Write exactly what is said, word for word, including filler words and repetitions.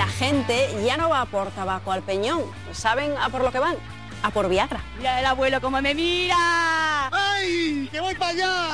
la gente ya no va a por tabaco al peñón. ¿Saben a por lo que van? A por Viagra. Mira el abuelo cómo me mira. ¡Ay! ¡Que voy para allá!